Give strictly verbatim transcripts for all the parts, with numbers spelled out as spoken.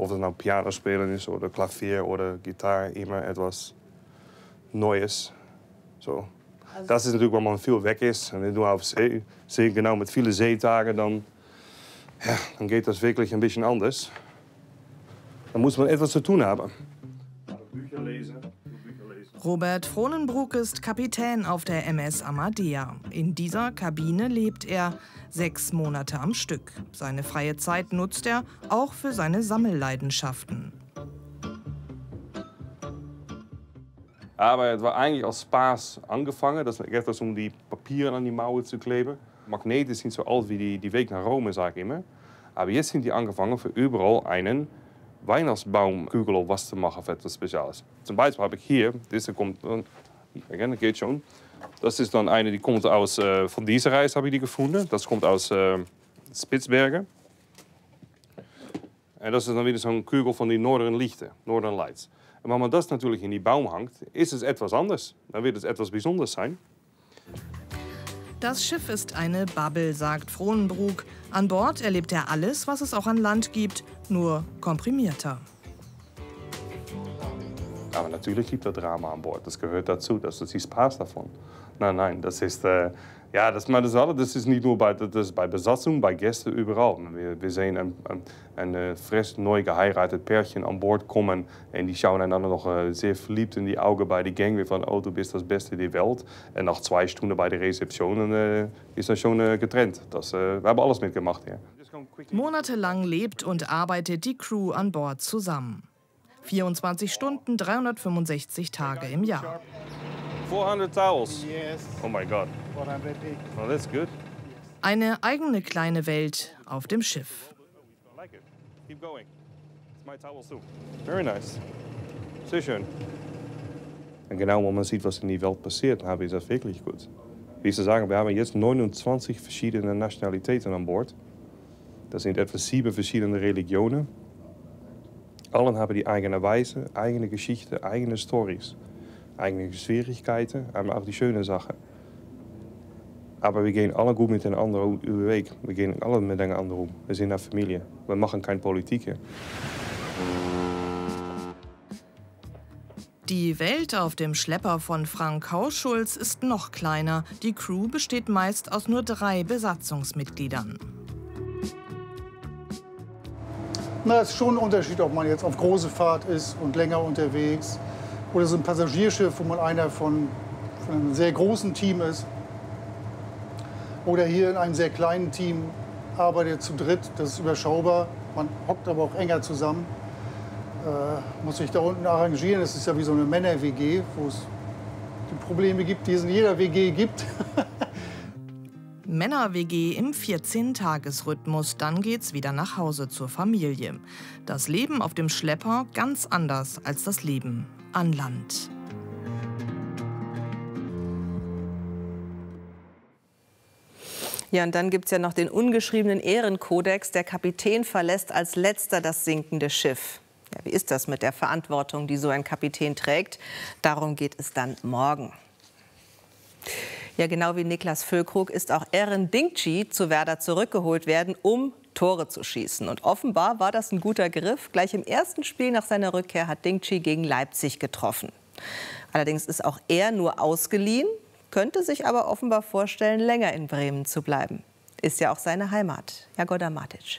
of het nou Piano spelen is oder Klavier oder Gitarre, immer etwas Neues. So. Also das ist natürlich, wenn man viel weg ist. Und wenn du auf See, See genau mit vielen Seetagen, dann, ja, dann geht das wirklich ein bisschen anders. Dann muss man etwas zu tun haben. Bücher lesen. Robert Frohnenbruck ist Kapitän auf der M S Amadea. In dieser Kabine lebt er sechs Monate am Stück. Seine freie Zeit nutzt er auch für seine Sammelleidenschaften. Aber het war eigentlich als Spaß angefangen. Das geht es um die Papiere an die Mauer zu kleben. Magneten sind so alt wie die, die Weg nach Rom, sage ich immer. Aber jetzt sind die angefangen, für überall einen Weihnachtsbaumkugel of was zu machen für etwas Spezielles. Zum Beispiel habe ich hier, diese kommt, das geht schon. Das ist dann eine, die kommt aus, äh, von dieser Reise habe ich die gefunden. Das kommt aus äh, Spitzbergen. Und das ist dann wieder so ein Kugel von den Northern Lichten, Northern Lights. Und wenn man das natürlich in die Baum hangt, ist es etwas anders. Dann wird es etwas Besonderes sein. Das Schiff ist eine Bubble, sagt Frohnenbruck. An Bord erlebt er alles, was es auch an Land gibt, nur komprimierter. Aber natürlich gibt es Drama an Bord. Das gehört dazu. Das ist die Spaß davon. Nein, nein, das ist, äh, ja, das, das, das ist nicht nur bei, das ist bei Besatzung, bei Gästen, überall. Wir, wir sehen ein, ein, ein frisch neu geheiratet Pärchen an Bord kommen und die schauen einander noch äh, sehr verliebt in die Augen bei der Gangway von, oh, du bist das Beste der Welt. Und nach zwei Stunden bei der Rezeption äh, ist das schon äh, getrennt. Das, äh, wir haben alles mitgemacht hier. Monatelang lebt und arbeitet die Crew an Bord zusammen. vierundzwanzig Stunden, dreihundertfünfundsechzig Tage im Jahr. vierhundert towels. Oh my God. Oh, that's good. Eine eigene kleine Welt auf dem Schiff. Keep going. It's my towels too. Very nice. Sehr schön. Und genau, wenn man sieht, was in die Welt passiert, habe ich das wirklich gut. Wie Sie sagen, wir haben jetzt neunundzwanzig verschiedene Nationalitäten an Bord. Das sind etwa sieben verschiedene Religionen. Allen haben die eigene Weise, eigene Geschichte, eigene Stories. Eigene Schwierigkeiten, aber auch die schönen Sachen. Aber wir gehen alle gut miteinander über den Weg. Wir gehen alle miteinander um. Wir sind eine Familie. Wir machen keine Politik hier. Die Welt auf dem Schlepper von Frank Hausschulz ist noch kleiner. Die Crew besteht meist aus nur drei Besatzungsmitgliedern. Na, es ist schon ein Unterschied, ob man jetzt auf große Fahrt ist und länger unterwegs. Oder so ein Passagierschiff, wo man einer von, von einem sehr großen Team ist. Oder hier in einem sehr kleinen Team arbeitet zu dritt. Das ist überschaubar. Man hockt aber auch enger zusammen. Äh, muss sich da unten arrangieren. Das ist ja wie so eine Männer-W G, wo es die Probleme gibt, die es in jeder W G gibt. Männer-W G im vierzehn-Tages-Rhythmus, dann geht's wieder nach Hause zur Familie. Das Leben auf dem Schlepper ganz anders als das Leben an Land. Ja, und dann gibt es ja noch den ungeschriebenen Ehrenkodex. Der Kapitän verlässt als letzter das sinkende Schiff. Ja, wie ist das mit der Verantwortung, die so ein Kapitän trägt? Darum geht es dann morgen. Ja, genau wie Niklas Füllkrug ist auch Eren Dingchi zu Werder zurückgeholt werden, um Tore zu schießen. Und offenbar war das ein guter Griff. Gleich im ersten Spiel nach seiner Rückkehr hat Dingchi gegen Leipzig getroffen. Allerdings ist auch er nur ausgeliehen, könnte sich aber offenbar vorstellen, länger in Bremen zu bleiben. Ist ja auch seine Heimat. Jagoda Matic.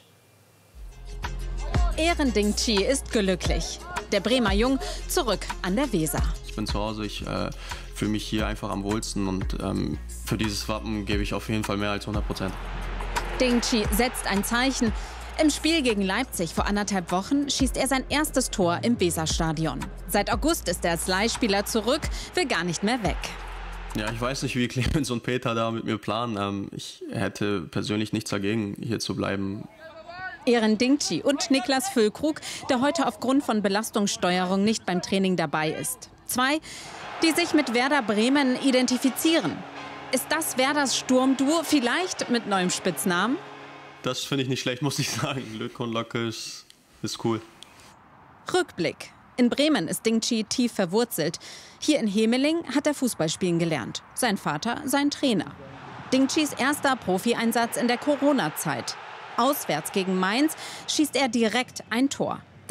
Eren Dingchi ist glücklich. Der Bremer Jung zurück an der Weser. Ich bin zu Hause, ich äh, fühle mich hier einfach am wohlsten und ähm, für dieses Wappen gebe ich auf jeden Fall mehr als hundert Prozent. Dingchi setzt ein Zeichen. Im Spiel gegen Leipzig vor anderthalb Wochen schießt er sein erstes Tor im Weserstadion. Seit August ist er als Leihspieler zurück, will gar nicht mehr weg. Ja, ich weiß nicht, wie Clemens und Peter da mit mir planen. Ähm, ich hätte persönlich nichts dagegen, hier zu bleiben. Eren Dingchi und Niklas Füllkrug, der heute aufgrund von Belastungssteuerung nicht beim Training dabei ist. Zwei, die sich mit Werder Bremen identifizieren. Ist das Werders Sturmduo vielleicht mit neuem Spitznamen? Das finde ich nicht schlecht, muss ich sagen. Lück und Locke ist, ist cool. Rückblick. In Bremen ist Dingchi tief verwurzelt. Hier in Hemeling hat er Fußballspielen gelernt. Sein Vater sein Trainer. Dingchis erster Profieinsatz in der Corona-Zeit. Auswärts gegen Mainz schießt er direkt ein Tor.